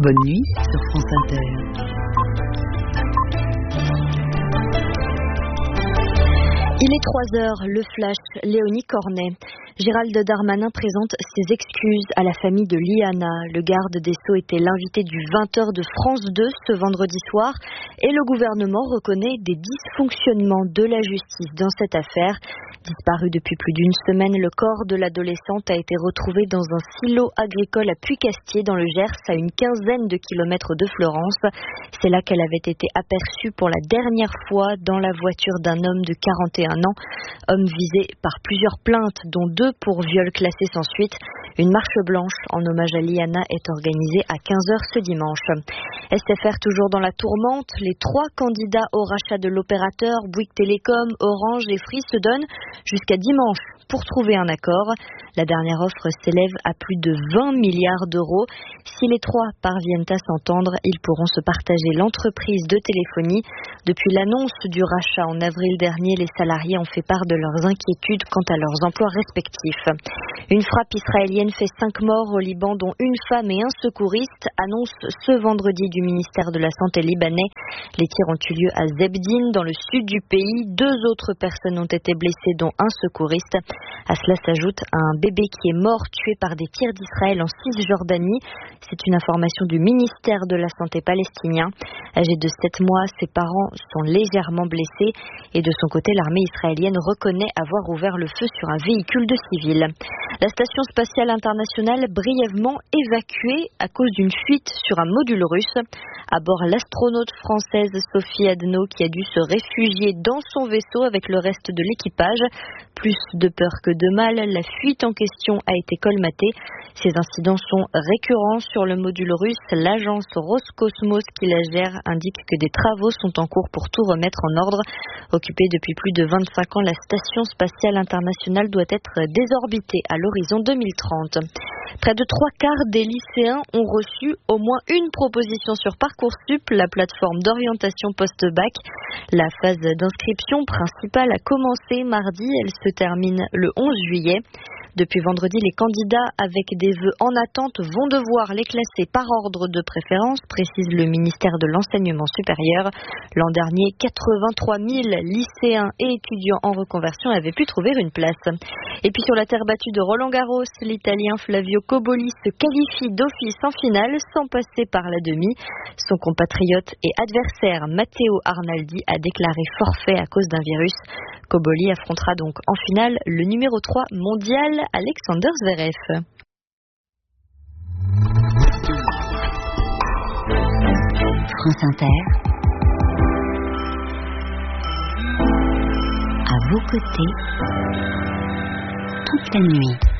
Bonne nuit sur France Inter. Il est 3h, le flash, Léonie Cornet. Gérald Darmanin présente ses excuses à la famille de Liana. Le garde des Sceaux était l'invité du 20h de France 2 ce vendredi soir et le gouvernement reconnaît des dysfonctionnements de la justice dans cette affaire. Disparu depuis plus d'une semaine, le corps de l'adolescente a été retrouvé dans un silo agricole à Puy-Castier dans le Gers, à une quinzaine de kilomètres de Florence. C'est là qu'elle avait été aperçue pour la dernière fois dans la voiture d'un homme de 41 ans, homme visé par plusieurs plaintes, dont 2 pour viol classé sans suite. Une marche blanche en hommage à Liana est organisée à 15h ce dimanche. SFR toujours dans la tourmente, les 3 candidats au rachat de l'opérateur, Bouygues Télécom, Orange et Free se donnent jusqu'à dimanche pour trouver un accord. La dernière offre s'élève à plus de 20 milliards d'euros. Si les 3 parviennent à s'entendre, ils pourront se partager l'entreprise de téléphonie. Depuis l'annonce du rachat en avril dernier, les salariés ont fait part de leurs inquiétudes quant à leurs emplois respectifs. Une frappe israélienne fait 5 morts au Liban, dont une femme et un secouriste, annonce ce vendredi du ministère de la Santé libanais. Les tirs ont eu lieu à Zebdin, dans le sud du pays. 2 autres personnes ont été blessées, dont un secouriste. À cela s'ajoute un bébé qui est mort, tué par des tirs d'Israël en Cisjordanie. C'est une information du ministère de la Santé palestinien. Âgé de 7 mois, ses parents sont légèrement blessés. Et de son côté, l'armée israélienne reconnaît avoir ouvert le feu sur un véhicule de civils. La station spatiale internationale brièvement évacuée à cause d'une fuite sur un module russe. À bord, l'astronaute française Sophie Adno qui a dû se réfugier dans son vaisseau avec le reste de l'équipage. Plus de peur que de mal, la fuite en question a été colmatée. Ces incidents sont récurrents sur le module russe. L'agence Roscosmos qui la gère indique que des travaux sont en cours pour tout remettre en ordre. Occupée depuis plus de 25 ans, la station spatiale internationale doit être désorbitée à l'horizon 2030. Près de 3/4 des lycéens ont reçu au moins une proposition sur Parcoursup, la plateforme d'orientation post-bac. La phase d'inscription principale a commencé mardi, elle se termine le 11 juillet. Depuis vendredi, les candidats avec des vœux en attente vont devoir les classer par ordre de préférence, précise le ministère de l'Enseignement supérieur. L'an dernier, 83 000 lycéens et étudiants en reconversion avaient pu trouver une place. Et puis sur la terre battue de Roland-Garros, l'Italien Flavio Cobolli se qualifie d'office en finale sans passer par la demi. Son compatriote et adversaire Matteo Arnaldi a déclaré forfait à cause d'un virus. Cobolli affrontera donc en finale le numéro 3 mondial Alexander Zverev. France Inter, à vos côtés, toute la nuit.